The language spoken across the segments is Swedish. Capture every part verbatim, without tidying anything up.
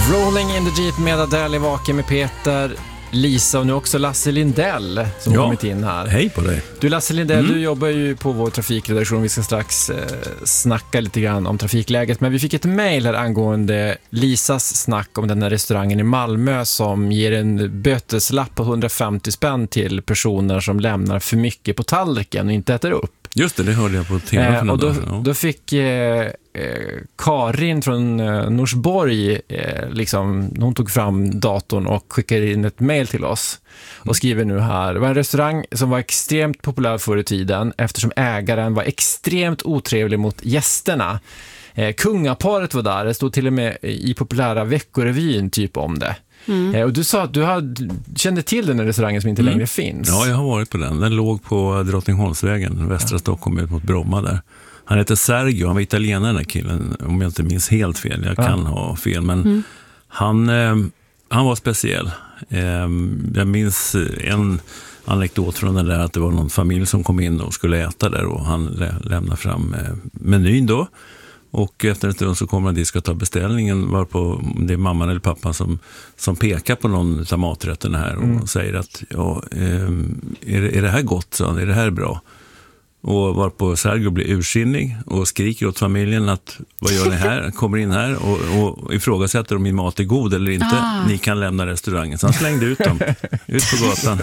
Rolling in the Jeep med Adele i Vaken med Peter, Lisa och nu också Lasse Lindell som ja. kommit in här. Hej på dig. Du Lasse Lindell, mm. du jobbar ju på vår trafikredaktion. Vi ska strax eh, snacka lite grann om trafikläget. Men vi fick ett mejl här angående Lisas snack om den här restaurangen i Malmö som ger en böteslapp på hundrafemtio spänn till personer som lämnar för mycket på tallriken och inte äter upp. Just det, det hörde jag på T V eh, och då, ja. då fick eh, eh, Karin från eh, Norsborg eh, liksom, hon tog fram datorn och skickade in ett mejl till oss och skriver nu här: det var en restaurang som var extremt populär förr i tiden eftersom ägaren var extremt otrevlig mot gästerna. eh, Kungaparet var där, det stod till och med i populära Veckorevyn typ om det. Mm. Eh, och du sa att du hade, kände till den här restaurangen som inte mm. längre finns. Ja, jag har varit på den. Den låg på Drottningholmsvägen, västra ja. Stockholm ut mot Bromma där. Han heter Sergio, han var italienare den här killen, om jag inte minns helt fel. Jag ja. kan ha fel, men mm. han, eh, han var speciell. Eh, jag minns en anekdot från den där att det var någon familj som kom in och skulle äta där och han lä- lämnade fram eh, menyn då. Och efter en stund så kommer han dit ska ta beställningen varpå det är mamman eller pappan som, som pekar på någon av maträtterna här och mm. säger att ja, är, det, är det här gott? Så är det här bra? Och varpå Sergio blir ursinnig och skriker åt familjen att vad gör ni här? Kommer in här och, och ifrågasätter om min mat är god eller inte. Ah. Ni kan lämna restaurangen. Så han slängde ut dem ut på gatan.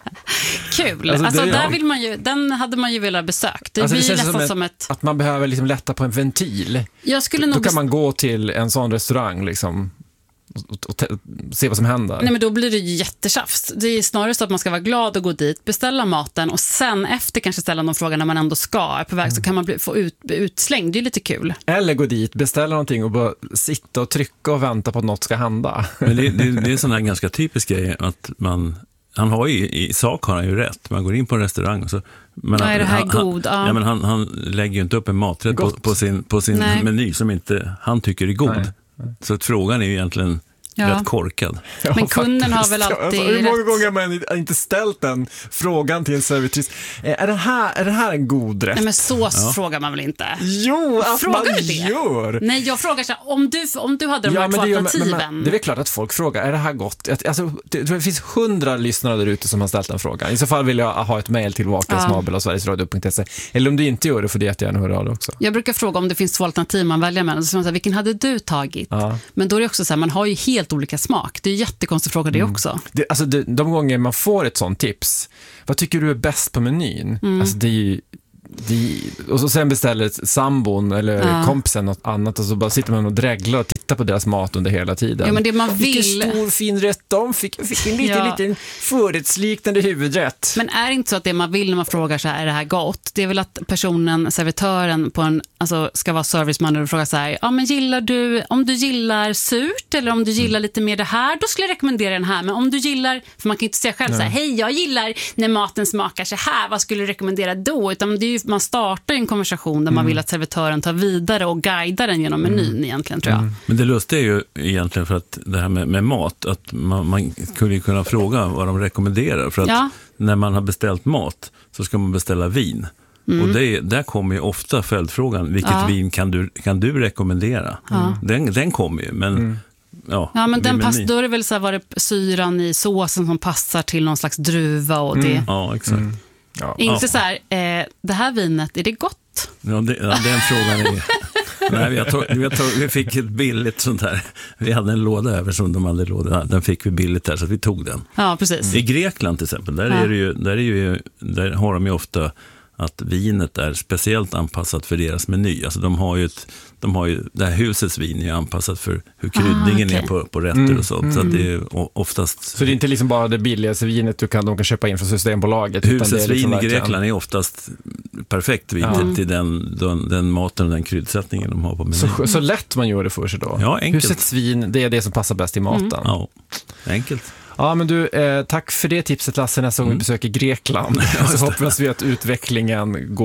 Kul. Alltså, alltså det, där ja. vill man ju, den hade man ju velat besöka. Det alltså, blir det nästan som, ett, som ett... att man behöver liksom lätta på en ventil. Jag skulle då nog kan bes- man gå till en sån restaurang liksom och, och, och se vad som händer. Nej, men då blir det ju jättetjafs. Det är snarare så att man ska vara glad och gå dit, beställa maten och sen efter kanske ställa någon fråga när man ändå ska är på väg mm. så kan man bli, få ut, utslängd. Det är lite kul. Eller gå dit, beställa någonting och bara sitta och trycka och vänta på att något ska hända. Men det, det, det är sån här ganska typisk grej att man han har ju, i sak har han ju rätt. Man går in på en restaurang och så men Nej, han, det här är han, god. Han, ja. ja, men han, han lägger ju inte upp en maträtt på, på sin, på sin meny som inte han tycker är god. Nej. Så att frågan är ju egentligen ja. rätt korkad. Men ja, kunden har väl alltid alltså, hur många rätt... gånger har man inte ställt den frågan till en servitris? Är det här, är det här en god rätt? Nej, men så ja. frågar man väl inte? Jo, att frågar man du det? gör. Nej, jag frågar så här, om du, om du hade de ja, här två alternativen. Men, men, det är väl klart att folk frågar, är det här gott? Alltså, det, det finns hundra lyssnare där ute som har ställt den frågan. I så fall vill jag ha ett mejl till vakensnabel och sverigesradio punkt se. Eller om du inte gör det får du jättegärna höra av det också. Jag brukar fråga om det finns två alternativ man väljer mellan. Så man säger, vilken hade du tagit? Ja. Men då är det också så här, man har ju helt olika smak. Det är jättekonstigt fråga det mm. också. Det, alltså det, de gånger man får ett sånt tips, vad tycker du är bäst på menyn? Mm. Alltså det är ju det, och så sen beställer sambon eller ja. kompisen något annat och så bara sitter man och dreglar och tittar på deras mat under hela tiden. Ja, men det man vill... Vilken stor fin rätt de fick, fick en liten, ja. liten förrättsliknande huvudrätt. Men är det inte så att det man vill när man frågar så här, är det här gott? Det är väl att personen, servitören på en, alltså ska vara serviceman och fråga så här, ja men gillar du, om du gillar surt eller om du gillar lite mer det här, då skulle jag rekommendera den här. Men om du gillar, för man kan ju inte säga själv Nej. så här, hej jag gillar när maten smakar så här, vad skulle du rekommendera då? Utan det är ju, man startar en konversation där mm. man vill att servitören tar vidare och guidar den genom menyn mm. egentligen tror jag. Mm. Men det lustiga är ju egentligen för att det här med, med mat, att man, man skulle kunna fråga vad de rekommenderar för att ja. när man har beställt mat så ska man beställa vin. Mm. Och det, där kommer ju ofta följdfrågan, vilket ja. vin kan du, kan du rekommendera? Ja. Den, den kommer ju, men mm. Ja, ja, men den pass, då är det väl så här, var det syran i såsen som passar till någon slags druva och det. Mm. Ja, exakt. Mm. Ja. Inte så här, eh, det här vinet, är det gott? Ja, det, ja den frågan är... Nej, vi, tog, vi, tog, vi fick ett billigt sånt här. Vi hade en låda över som de hade låda. Den fick vi billigt där så vi tog den. Ja, precis. I Grekland till exempel, där, ja. är det ju, där, är ju, där har de ju ofta att vinet är speciellt anpassat för deras meny. Alltså de har ju ett, de har ju, det här husets vin är anpassat för hur kryddningen ah, okay. är på, på rätter mm, och sånt. Mm. Så att det är oftast... Så det är inte liksom bara det billigaste vinet du kan, de kan köpa in från Systembolaget? Husets utan det är liksom vin i Grekland är oftast perfekt vin mm. till den, den, den maten och den kryddsättningen de har på menyn. Så, så lätt man gör det för sig då? Ja, enkelt. Husets vin, det är det som passar bäst i maten? Mm. Ja, enkelt. Ja, men du, eh, tack för det tipset Lasse nästa gång mm. vi besöker Grekland. Så hoppas vi att utvecklingen går åt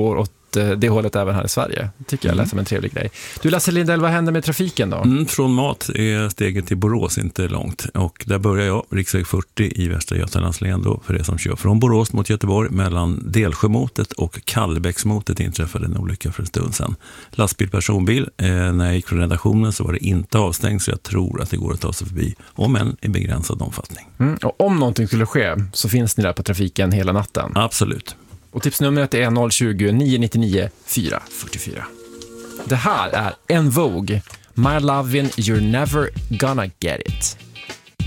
åt det hållet även här i Sverige. Det tycker jag lät som en trevlig grej. Du, Lasse Lindell, vad händer med trafiken då? Mm, från Mat är steget till Borås inte långt. Och där börjar jag, riksväg fyrtio i Västra Götalandslän då, för det som kör från Borås mot Göteborg. Mellan Delsjömotet och Kallbäcksmotet inträffade en olycka för en stund sedan. Lastbil, personbil. Eh, när jag gick från redaktionen så var det inte avstängt, så jag tror att det går att ta sig förbi, om än i begränsad omfattning. Mm, och om någonting skulle ske så finns ni där på trafiken hela natten? Absolut. Och tipsnumret är noll tjugo, nio nio nio, fyra fyra fyra. Det här är En Vogue, My Lovin' You're Never Gonna Get It.